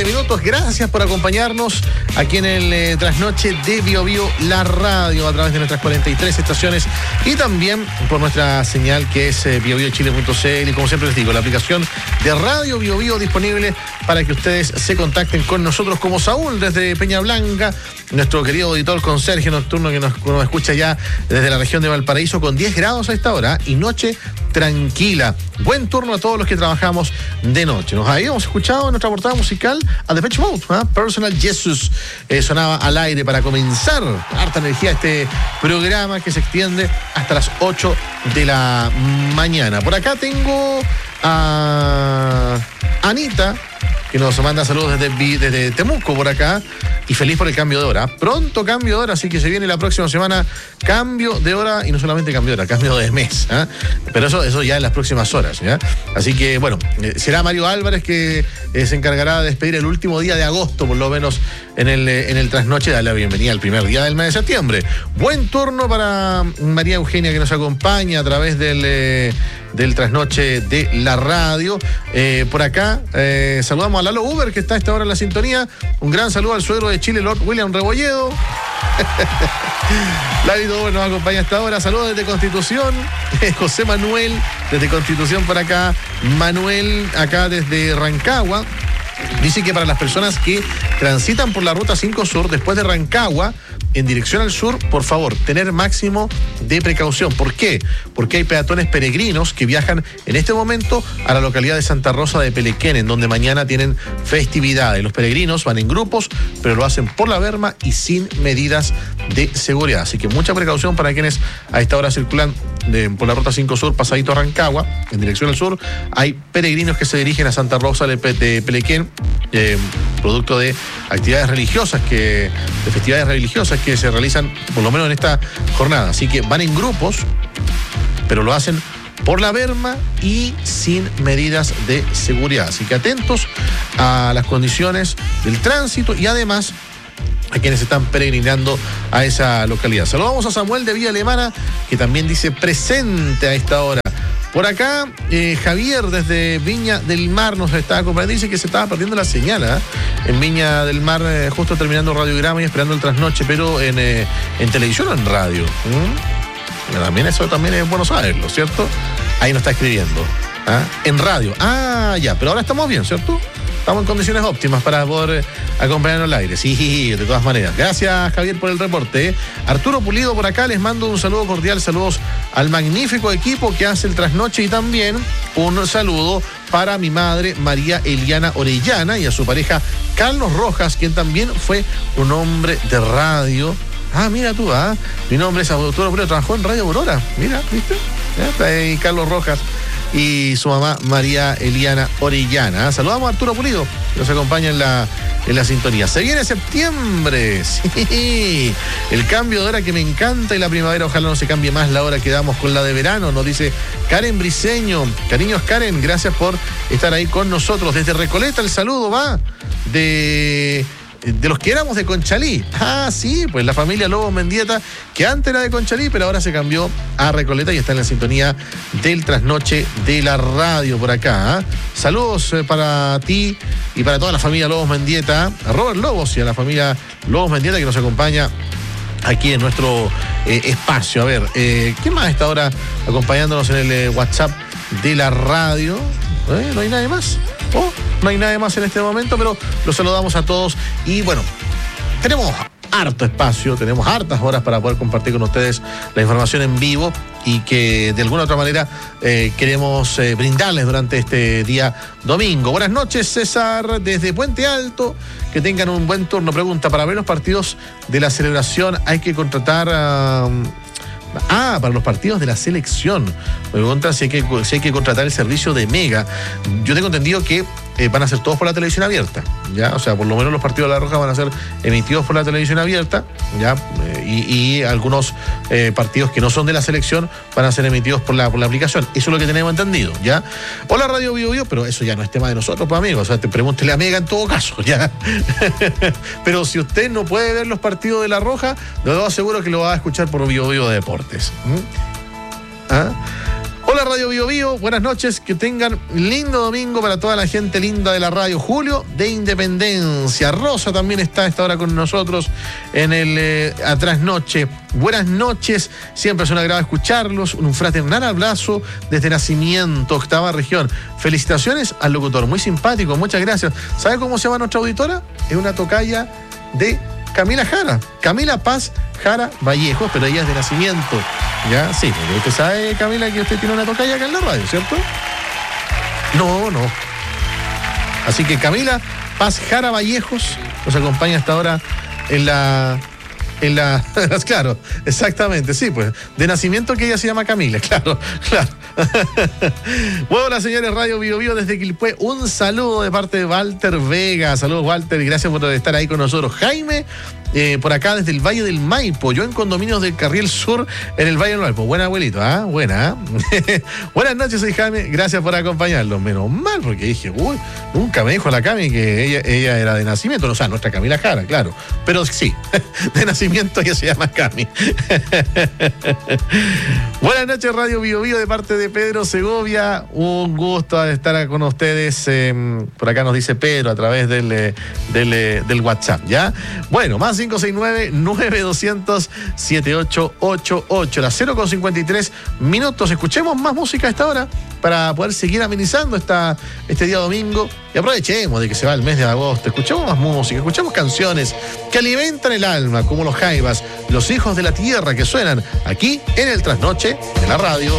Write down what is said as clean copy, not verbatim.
Minutos, gracias por acompañarnos aquí en el trasnoche de Bio Bio, la radio, a través de nuestras 43 estaciones y también por nuestra señal que es biobiochile.cl y como siempre les digo, la aplicación de Radio Bio Bio disponible para que ustedes se contacten con nosotros, como Saúl desde Peña Blanca, nuestro querido auditor conserje nocturno que nos escucha ya desde la región de Valparaíso con 10 grados a esta hora y noche tranquila. Buen turno a todos los que trabajamos de noche. Nos habíamos escuchado en nuestra portada musical a Depeche Mode, Personal Jesus, sonaba al aire para comenzar harta energía este programa que se extiende hasta las 8 de la mañana. Por acá tengo a Anita, que nos manda saludos desde Temuco por acá, y feliz por el cambio de hora. Pronto cambio de hora, así que se viene la próxima semana cambio de hora, y no solamente cambio de hora, cambio de mes, pero eso ya en las próximas horas, ¿ya? Así que bueno, será Mario Álvarez que se encargará de despedir el último día de agosto, por lo menos en el trasnoche, darle la bienvenida al primer día del mes de septiembre. Buen turno para María Eugenia, que nos acompaña a través del trasnoche de la radio. Por acá saludamos a Lalo Uber, que está a esta hora en la sintonía. Un gran saludo al suegro de Chile, Lord William Rebolledo. Lalito Uber nos acompaña a esta hora. Saludos desde Constitución. José Manuel desde Constitución por acá. Manuel acá desde Rancagua. Dice que para las personas que transitan por la Ruta 5 Sur después de Rancagua en dirección al sur, por favor, tener máximo de precaución. ¿Por qué? Porque hay peatones peregrinos que viajan en este momento a la localidad de Santa Rosa de Pelequén, en donde mañana tienen festividades. Los peregrinos van en grupos, pero lo hacen por la berma y sin medidas de seguridad. Así que mucha precaución para quienes a esta hora circulan por la Ruta 5 Sur, pasadito a Rancagua, en dirección al sur. Hay peregrinos que se dirigen a Santa Rosa de Pelequén, producto de actividades religiosas, de festividades religiosas que se realizan por lo menos en esta jornada. Así que van en grupos, pero lo hacen por la berma y sin medidas de seguridad. Así que atentos a las condiciones del tránsito y además a quienes están peregrinando a esa localidad. Saludamos a Samuel de Villa Alemana, que también dice presente a esta hora. Por acá, Javier desde Viña del Mar nos está acompañando. Dice que se estaba perdiendo la señal en Viña del Mar, justo terminando radiograma y esperando el trasnoche, pero en televisión o en radio. También eso también es bueno saberlo, ¿cierto? Ahí nos está escribiendo. En radio. Ya, pero ahora estamos bien, ¿cierto? Estamos en condiciones óptimas para poder acompañarnos al aire. Sí, de todas maneras. Gracias, Javier, por el reporte. Arturo Pulido por acá, les mando un saludo cordial. Saludos al magnífico equipo que hace el trasnoche y también un saludo para mi madre, María Eliana Orellana, y a su pareja, Carlos Rojas, quien también fue un hombre de radio. Mira tú, mi nombre es Arturo Pulido, trabajó en Radio Aurora. Mira, ¿viste? Está ahí Carlos Rojas y su mamá María Eliana Orellana. Saludamos a Arturo Pulido, que nos acompaña en la sintonía. Se viene septiembre, sí, el cambio de hora que me encanta, y la primavera ojalá no se cambie más la hora que damos con la de verano, nos dice Karen Briceño. Cariños, Karen, gracias por estar ahí con nosotros. Desde Recoleta el saludo va de los que éramos de Conchalí. Sí, pues la familia Lobos Mendieta, que antes era de Conchalí, pero ahora se cambió a Recoleta y está en la sintonía del trasnoche de la radio por acá. Saludos para ti y para toda la familia Lobos Mendieta, a Robert Lobos y a la familia Lobos Mendieta que nos acompaña aquí en nuestro espacio. A ver, ¿quién más está ahora acompañándonos en el WhatsApp de la radio? ¿No hay nadie más? No hay nadie más en este momento, pero los saludamos a todos. Y bueno, tenemos harto espacio, tenemos hartas horas para poder compartir con ustedes la información en vivo y que de alguna u otra manera queremos brindarles durante este día domingo. Buenas noches, César, desde Puente Alto. Que tengan un buen turno. Pregunta, para ver los partidos de la celebración hay que contratar para los partidos de la selección. Me preguntan si hay que contratar el servicio de Mega. Yo tengo entendido que van a ser todos por la televisión abierta, ¿ya? O sea, por lo menos los partidos de La Roja van a ser emitidos por la televisión abierta, ¿ya? Y algunos partidos que no son de la selección van a ser emitidos por la aplicación. Eso es lo que tenemos entendido, ¿ya? Hola, Radio Bio Bio, pero eso ya no es tema de nosotros, pues, amigos. O sea, pregúntele a Mega en todo caso, ¿ya? Pero si usted no puede ver los partidos de La Roja, lo aseguro que lo va a escuchar por Bio Bio de Deportes. Hola Radio Bio Bio, buenas noches, que tengan lindo domingo para toda la gente linda de la radio. Julio de Independencia, Rosa también está a esta hora con nosotros en el Atrás Noche. Buenas noches, siempre es un agrado escucharlos, un fraternal abrazo desde Nacimiento, octava región. Felicitaciones al locutor, muy simpático, muchas gracias. ¿Sabe cómo se llama nuestra auditora? Es una tocaya de Camila Jara, Camila Paz Jara Vallejos, pero ella es de Nacimiento. Ya, sí, porque usted sabe, Camila, que usted tiene una tocaya acá en la radio, ¿cierto? No. Así que Camila Paz Jara Vallejos nos acompaña hasta ahora en la claro, exactamente, sí, pues, de nacimiento que ella se llama Camila, claro. Bueno, hola señores, Radio Bio Bio desde Quilpué, un saludo de parte de Walter Vega. Saludos, Walter, y gracias por estar ahí con nosotros. Jaime, por acá desde el Valle del Maipo, yo en condominios del Carril Sur en el Valle del Maipo. Buena, abuelito, buena. Buenas noches, soy Jaime, gracias por acompañarlos. Menos mal, porque dije, uy, nunca me dijo la Cami que ella era de nacimiento, o sea, nuestra Camila Jara, claro, pero sí, de nacimiento ella se llama Cami. Buenas noches, Radio Bio Bio, de parte de Pedro Segovia, un gusto estar con ustedes. Por acá nos dice Pedro a través del WhatsApp, ¿ya? Bueno, más 569-9200-7888, las 0:53 minutos. Escuchemos más música a esta hora para poder seguir amenizando este día domingo, y aprovechemos de que se va el mes de agosto. Escuchemos más música, escuchemos canciones que alimentan el alma, como los Jaivas, los hijos de la tierra, que suenan aquí en el Trasnoche de la radio.